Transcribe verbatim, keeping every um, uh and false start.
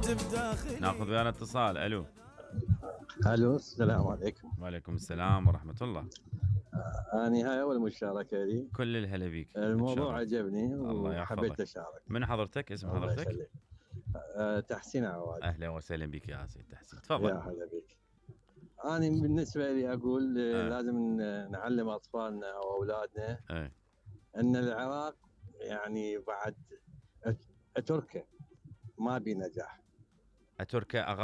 ناخذ ويانا اتصال. الو. الو السلام عليكم. وعليكم السلام ورحمه الله. اني هاي اول مشاركه لي. كل الهلا بيك. الموضوع تشرفت. عجبني الله وحبيت يحفظك. اشارك. من حضرتك؟ اسم الله حضرتك؟ يخليك. أه تحسين عواد. اهلا وسهلا بك يا سيد تحسين، تفضل. يا هلا بك. انا بالنسبه لي اقول آه. لازم نعلم اطفالنا او اولادنا آه. ان العراق يعني بعد تركيا ما بي نجاح. اتركه